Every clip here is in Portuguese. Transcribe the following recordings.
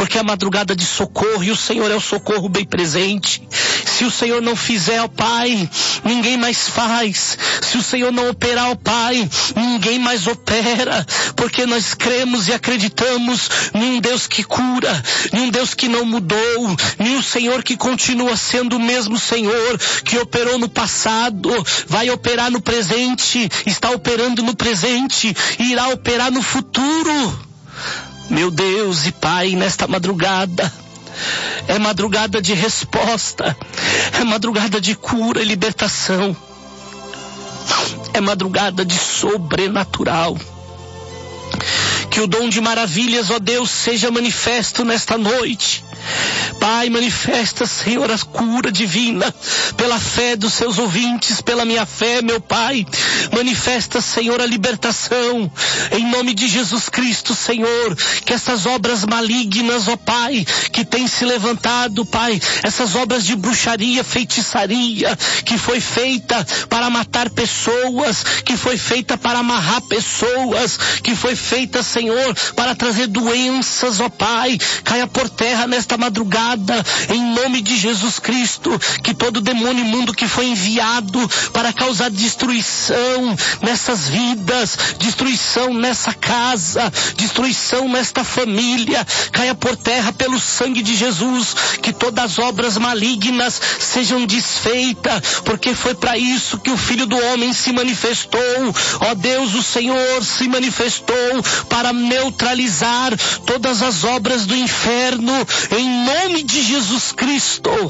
porque é madrugada de socorro e o Senhor é o socorro bem presente. Se o Senhor não fizer, ó Pai, ninguém mais faz. Se o Senhor não operar, ó Pai, ninguém mais opera, porque nós cremos e acreditamos em um Deus que cura, em um Deus que não mudou, em um Senhor que continua sendo o mesmo Senhor que operou no passado, vai operar no presente, está operando no presente e irá operar no futuro. Meu Deus e Pai, nesta madrugada, é madrugada de resposta, é madrugada de cura e libertação, é madrugada de sobrenatural. Que o dom de maravilhas, ó Deus, seja manifesto nesta noite. Pai, manifesta, Senhor, a cura divina pela fé dos seus ouvintes, pela minha fé, meu Pai. Manifesta, Senhor, a libertação em nome de Jesus Cristo, Senhor. Que essas obras malignas, ó Pai, que têm se levantado, Pai, essas obras de bruxaria, feitiçaria, que foi feita para matar pessoas, que foi feita para amarrar pessoas, que foi feita, Senhor, para trazer doenças, ó Pai, caia por terra nesta madrugada, em nome de Jesus Cristo. Que todo demônio imundo que foi enviado para causar destruição nessas vidas, destruição nessa casa, destruição nesta família, caia por terra pelo sangue de Jesus. Que todas as obras malignas sejam desfeitas, porque foi para isso que o Filho do Homem se manifestou. Ó Deus, o Senhor se manifestou para neutralizar todas as obras do inferno, em nome de Jesus Cristo.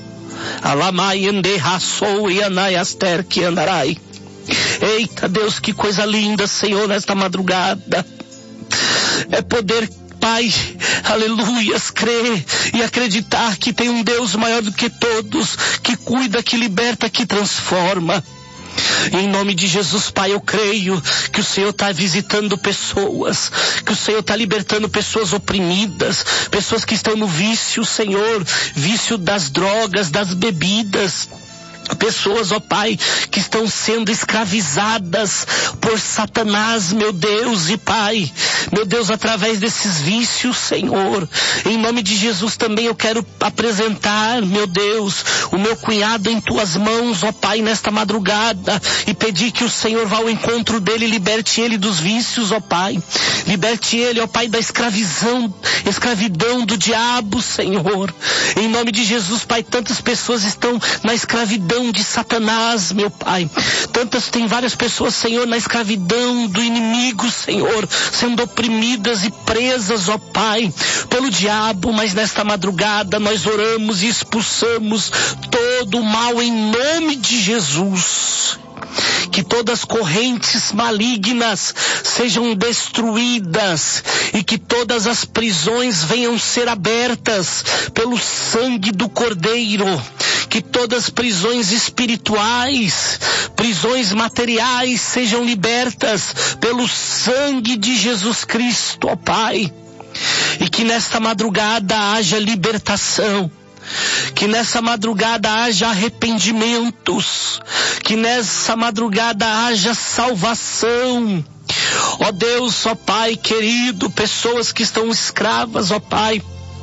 Eita Deus, que coisa linda, Senhor, nesta madrugada. É poder, Pai, aleluias, crer e acreditar que tem um Deus maior do que todos, que cuida, que liberta, que transforma. Em nome de Jesus, Pai, eu creio que o Senhor está visitando pessoas, que o Senhor está libertando pessoas oprimidas, pessoas que estão no vício, Senhor, vício das drogas, das bebidas. Pessoas, ó Pai, que estão sendo escravizadas por Satanás, meu Deus e Pai, meu Deus, através desses vícios, Senhor. Em nome de Jesus também eu quero apresentar, meu Deus, o meu cunhado em tuas mãos, ó Pai, nesta madrugada, e pedir que o Senhor vá ao encontro dele e liberte ele dos vícios, ó Pai. Liberte ele, ó Pai, da escravidão do diabo, Senhor. Em nome de Jesus, Pai, tantas pessoas estão na escravidão de Satanás, meu Pai. Tem várias pessoas, Senhor, na escravidão do inimigo, Senhor, sendo oprimidas e presas, ó Pai, pelo diabo, mas nesta madrugada nós oramos e expulsamos todo o mal em nome de Jesus. Que todas as correntes malignas sejam destruídas e que todas as prisões venham ser abertas pelo sangue do Cordeiro. Que todas as prisões espirituais, prisões materiais sejam libertas pelo sangue de Jesus Cristo, ó Pai. E que nesta madrugada haja libertação. Que nessa madrugada haja arrependimentos, que nessa madrugada haja salvação. Ó Deus, ó Pai querido, pessoas que estão escravas, ó Pai,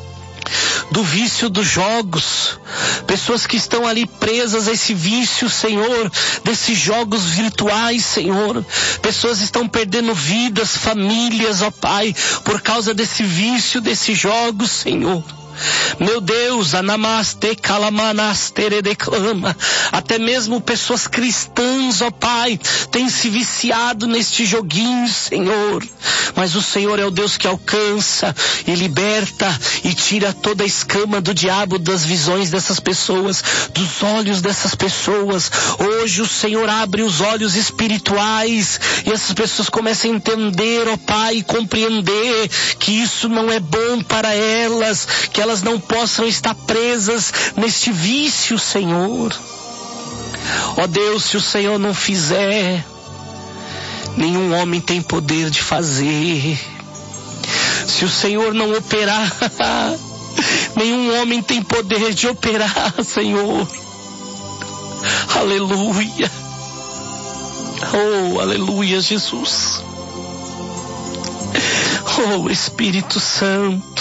do vício dos jogos, pessoas que estão ali presas a esse vício, Senhor, desses jogos virtuais, Senhor, pessoas estão perdendo vidas, famílias, ó Pai, por causa desse vício, desses jogos, Senhor. Meu Deus, anamaste, calamanaste, declama. Até mesmo pessoas cristãs, ó Pai, têm se viciado neste joguinho, Senhor. Mas o Senhor é o Deus que alcança e liberta e tira toda a escama do diabo das visões dessas pessoas, dos olhos dessas pessoas. Hoje o Senhor abre os olhos espirituais e essas pessoas começam a entender, ó Pai, e compreender que isso não é bom para elas, que elas não possam estar presas neste vício, Senhor. Ó Deus, se o Senhor não fizer, nenhum homem tem poder de fazer. Se o Senhor não operar, nenhum homem tem poder de operar, Senhor. Aleluia. Oh, aleluia, Jesus. Oh, Espírito Santo.